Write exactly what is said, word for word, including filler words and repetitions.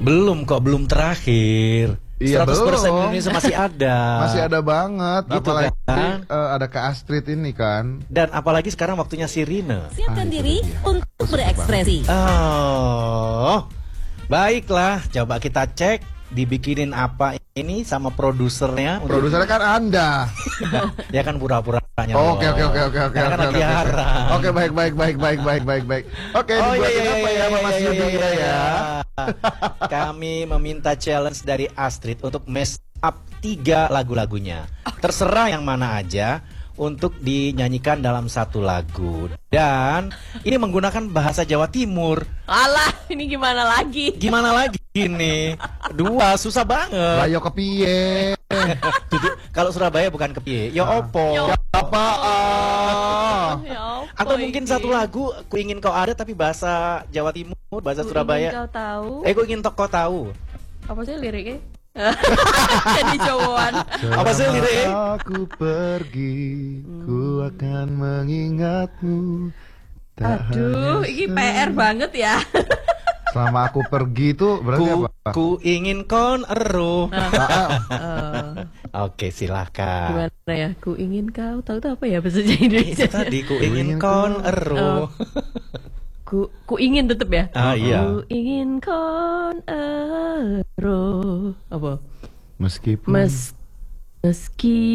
Belum kok, belum terakhir. Iya, seratus persen belum. Indonesia masih ada. Masih ada banget. Gitu apalagi kan? eh, ada Kak Astrid ini kan. Dan apalagi sekarang waktunya Sirine. Siapkan Ah, itu diri dia. untuk berekspresi. Oh, baiklah. Coba kita cek dibikinin apa ini sama produsernya. untuk- Produsernya kan Anda. Ya kan pura-puranya. Oh, Oke oke oke oke oke Karena kan oke, lagi oke. haram. Oke baik baik baik baik baik baik baik. Oke Oh iya dibuatin iya apa iya ya sama iya Mas iya Yudi iya kita iya. ya. Kami meminta challenge dari Astrid untuk mash up tiga lagu-lagunya. Terserah yang mana aja untuk dinyanyikan dalam satu lagu. Dan ini menggunakan bahasa Jawa Timur. Alah, ini gimana lagi? Gimana lagi ini? Dua susah banget. Layo kepiye? Tujuh- Kalau Surabaya bukan kepiye, ya opo. Ya Apa? ah? Ya apa Atau mungkin ini? satu lagu ku ingin kau ada tapi bahasa Jawa Timur, bahasa Ku ingin Surabaya. Kau tahu. Eh, ku ingin kau tahu. Apa sih liriknya? Jadi cowok. Apa sih liriknya? Aku pergi, ku akan mengingatmu. Tak Aduh, hanya ini se- P R banget ya. Selama aku pergi itu berarti Ku, apa? ku ingin kon ero. Ah, ah. Eh, Oke, silahkan. gimana ya? Ku ingin kau tahu itu apa ya bahasa Indonesia? Itu tadi ku ingin ingin kon kon- ero. Ku ku ingin tetep ya. Ah iya. Ku ingin kon ero. Apa? Meskipun Mes meski